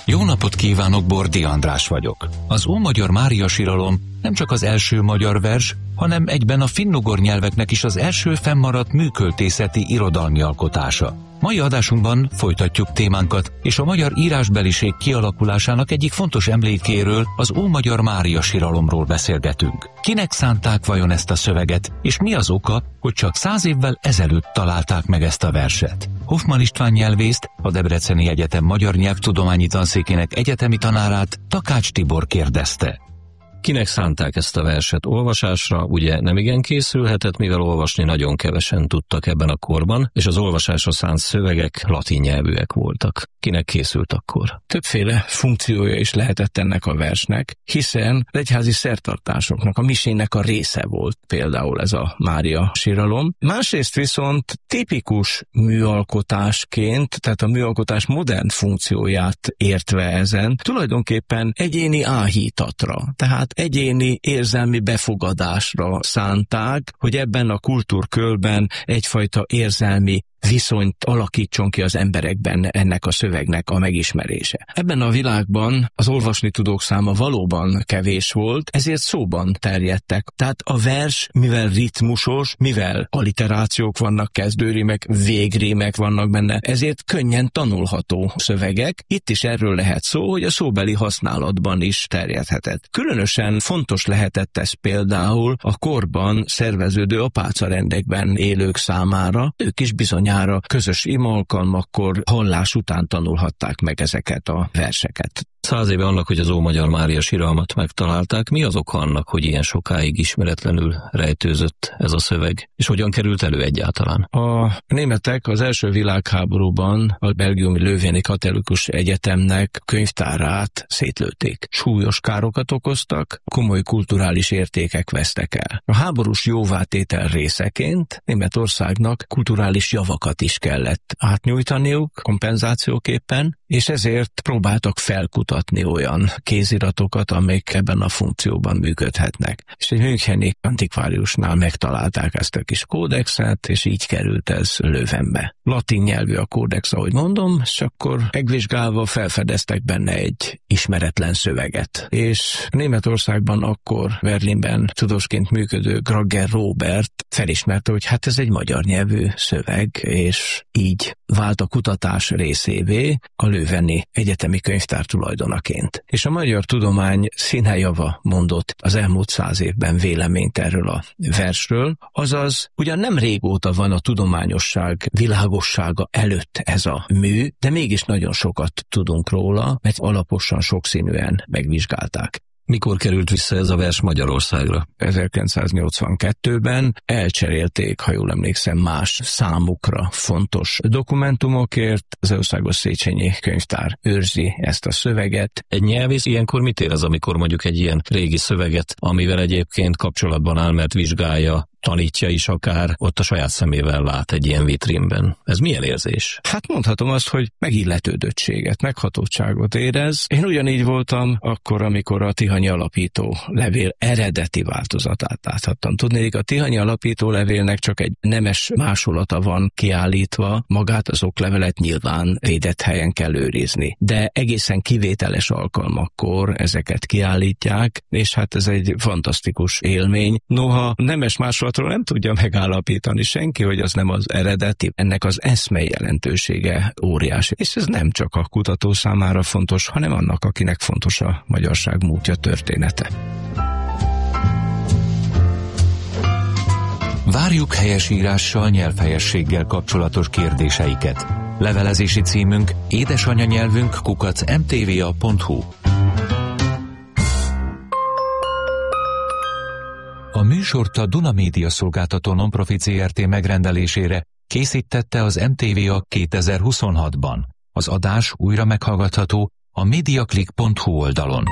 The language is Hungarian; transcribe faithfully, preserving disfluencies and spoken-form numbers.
Jó napot kívánok, Bordi András vagyok. Az Ómagyar Mária siralom nem csak az első magyar vers, hanem egyben a finnugor nyelveknek is az első fennmaradt műköltészeti irodalmi alkotása. Mai adásunkban folytatjuk témánkat, és a magyar írásbeliség kialakulásának egyik fontos emlékéről, az Ómagyar Mária siralomról beszélgetünk. Kinek szánták vajon ezt a szöveget, és mi az oka, hogy csak száz évvel ezelőtt találták meg ezt a verset? Hoffmann István nyelvészt, a Debreceni Egyetem Magyar Nyelvtudományi Tanszékének egyetemi tanárát, Takács Tibor kérdezte. Kinek szánták ezt a verset? Olvasásra ugye nemigen készülhetett, mivel olvasni nagyon kevesen tudtak ebben a korban, és az olvasásra szánt szövegek latin nyelvűek voltak. Kinek készült akkor? Többféle funkciója is lehetett ennek a versnek, hiszen egyházi szertartásoknak, a misének a része volt például ez a Mária siralom. Másrészt viszont tipikus műalkotásként, tehát a műalkotás modern funkcióját értve ezen, tulajdonképpen egyéni áhítatra, tehát egyéni érzelmi befogadásra szánták, hogy ebben a kultúrkörben egyfajta érzelmi viszonyt alakítson ki az emberekben ennek a szövegnek a megismerése. Ebben a világban az olvasni tudók száma valóban kevés volt, ezért szóban terjedtek. Tehát a vers, mivel ritmusos, mivel alliterációk vannak, kezdőrímek, végrímek vannak benne, ezért könnyen tanulható szövegek. Itt is erről lehet szó, hogy a szóbeli használatban is terjedhetett. Különösen fontos lehetett ez például a korban szerveződő apácarendekben élők számára. Ők is bizony közös imalkalmakkor hallás után tanulhatták meg ezeket a verseket. Száz éve annak, hogy az Ómagyar Mária siralmat megtalálták, mi az oka annak, hogy ilyen sokáig ismeretlenül rejtőzött ez a szöveg, és hogyan került elő egyáltalán? A németek az első világháborúban a belgiumi Lövéni Katolikus Egyetemnek könyvtárát szétlőtték. Súlyos károkat okoztak, komoly kulturális értékek vesztek el. A háborús jóvátétel részeként Németországnak kulturális javakat is kellett átnyújtaniuk kompenzációképpen, és ezért próbáltak felkutatni olyan kéziratokat, amik ebben a funkcióban működhetnek. És egy müncheni antikváriusnál megtalálták ezt a kis kódexet, és így került ez Leuvenbe. Latin nyelvű a kódex, ahogy mondom, és akkor megvizsgálva felfedeztek benne egy ismeretlen szöveget. És Németországban akkor Berlinben tudósként működő Grager Robert felismerte, hogy hát ez egy magyar nyelvű szöveg, és így vált a kutatás részévé a Leuveni Egyetemi Könyvtár tulajdonaként. És a magyar tudomány színhelyjava mondott az elmúlt száz évben véleményt erről a versről, azaz ugyan nem régóta van a tudományosság világossága előtt ez a mű, de mégis nagyon sokat tudunk róla, mert alaposan, sokszínűen megvizsgálták. Mikor került vissza ez a vers Magyarországra? ezerkilencszáznyolcvankettőben elcserélték, ha jól emlékszem, más számukra fontos dokumentumokért. Az Országos Széchenyi Könyvtár őrzi ezt a szöveget. Egy nyelvész ilyenkor mit érez, amikor mondjuk egy ilyen régi szöveget, amivel egyébként kapcsolatban áll, mert vizsgálja, tanítja is akár, ott a saját szemével lát egy ilyen vitrínben. Ez milyen érzés? Hát mondhatom azt, hogy megilletődöttséget, meghatottságot érez. Én ugyanígy voltam akkor, amikor a Tihanyi Alapító Levél eredeti változatát láthattam. Tudnék, a Tihanyi Alapító Levélnek csak egy nemes másolata van kiállítva, magát az oklevelet nyilván védett helyen kell őrizni. De egészen kivételes alkalmakkor ezeket kiállítják, és hát ez egy fantasztikus élmény. Noha nemes másolat nem tudja megállapítani senki, hogy az nem az eredeti. Ennek az eszmei jelentősége óriási. És ez nem csak a kutató számára fontos, hanem annak, akinek fontos a magyarság múltja, története. Várjuk helyesírással, nyelvhelyességgel kapcsolatos kérdéseiket. Levelezési címünk édesanyanyelvünk kukac em té vé á pont hú. A műsort a Duna Média Szolgáltató Nonprofit zé er té megrendelésére készítette az em té vé á kétezer-huszonhatban. Az adás újra meghallgatható a mediaclick pont hú oldalon.